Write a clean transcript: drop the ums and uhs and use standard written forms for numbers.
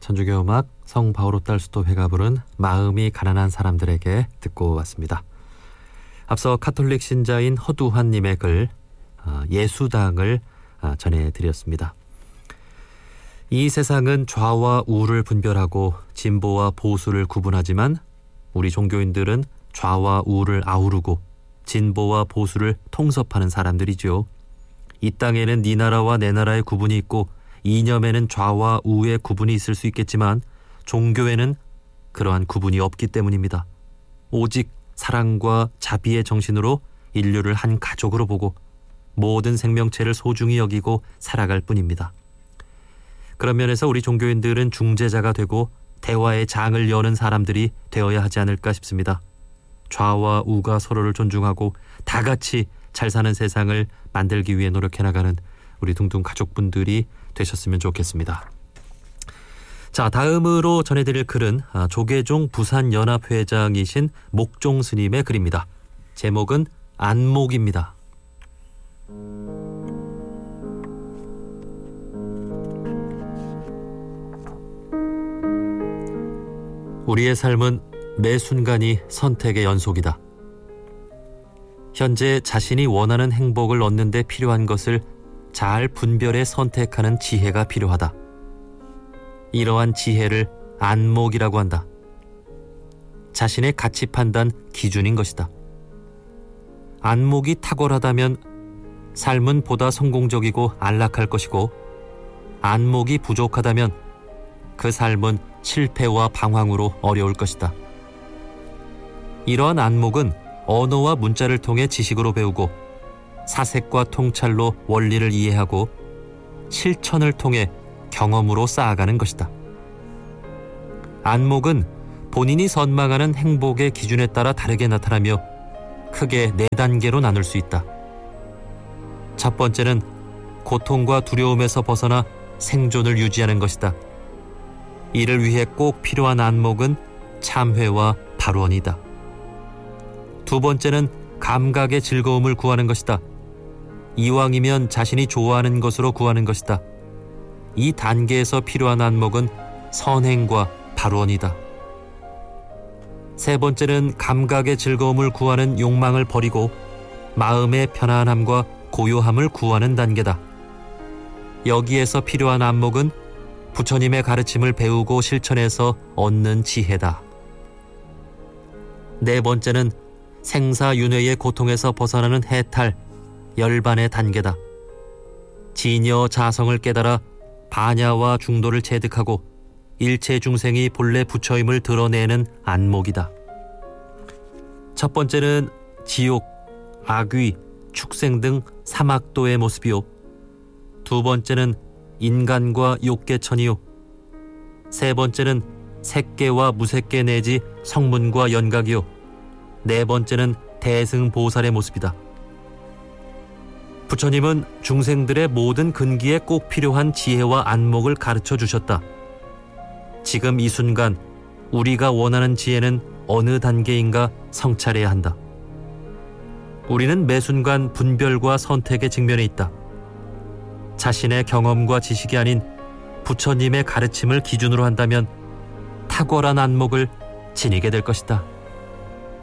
천주교 음악 성 바오로딸 수도회가 부른 마음이 가난한 사람들에게 듣고 왔습니다. 앞서 카톨릭 신자인 허두환님의 글 예수당을 전해드렸습니다. 이 세상은 좌와 우를 분별하고 진보와 보수를 구분하지만 우리 종교인들은 좌와 우를 아우르고 진보와 보수를 통섭하는 사람들이죠. 이 땅에는 네 나라와 내 나라의 구분이 있고 이념에는 좌와 우의 구분이 있을 수 있겠지만 종교에는 그러한 구분이 없기 때문입니다. 오직 사랑과 자비의 정신으로 인류를 한 가족으로 보고 모든 생명체를 소중히 여기고 살아갈 뿐입니다. 그런 면에서 우리 종교인들은 중재자가 되고 대화의 장을 여는 사람들이 되어야 하지 않을까 싶습니다. 좌와 우가 서로를 존중하고 다 같이 잘 사는 세상을 만들기 위해 노력해 나가는 우리 둥둥 가족분들이 되셨으면 좋겠습니다. 자, 다음으로 전해드릴 글은 조계종 부산연합회장이신 목종 스님의 글입니다. 제목은 안목입니다. 우리의 삶은 매 순간이 선택의 연속이다. 현재 자신이 원하는 행복을 얻는 데 필요한 것을 잘 분별해 선택하는 지혜가 필요하다. 이러한 지혜를 안목이라고 한다. 자신의 가치 판단 기준인 것이다. 안목이 탁월하다면 삶은 보다 성공적이고 안락할 것이고, 안목이 부족하다면 그 삶은 실패와 방황으로 어려울 것이다. 이러한 안목은 언어와 문자를 통해 지식으로 배우고, 사색과 통찰로 원리를 이해하고 실천을 통해 경험으로 쌓아가는 것이다. 안목은 본인이 선망하는 행복의 기준에 따라 다르게 나타나며 크게 4단계로 나눌 수 있다. 첫 번째는 고통과 두려움에서 벗어나 생존을 유지하는 것이다. 이를 위해 꼭 필요한 안목은 참회와 발원이다. 두 번째는 감각의 즐거움을 구하는 것이다. 이왕이면 자신이 좋아하는 것으로 구하는 것이다. 이 단계에서 필요한 안목은 선행과 발원이다. 세 번째는 감각의 즐거움을 구하는 욕망을 버리고 마음의 편안함과 고요함을 구하는 단계다. 여기에서 필요한 안목은 부처님의 가르침을 배우고 실천해서 얻는 지혜다. 네 번째는 생사윤회의 고통에서 벗어나는 해탈, 열반의 단계다. 진여 자성을 깨달아 반야와 중도를 체득하고 일체 중생이 본래 부처임을 드러내는 안목이다. 첫 번째는 지옥, 악귀, 축생 등 사막도의 모습이요. 두 번째는 인간과 욕계천이요. 세 번째는 색계와 무색계 내지 성문과 연각이요. 네 번째는 대승보살의 모습이다. 부처님은 중생들의 모든 근기에 꼭 필요한 지혜와 안목을 가르쳐 주셨다. 지금 이 순간 우리가 원하는 지혜는 어느 단계인가 성찰해야 한다. 우리는 매 순간 분별과 선택에 직면해 있다. 자신의 경험과 지식이 아닌 부처님의 가르침을 기준으로 한다면 탁월한 안목을 지니게 될 것이다.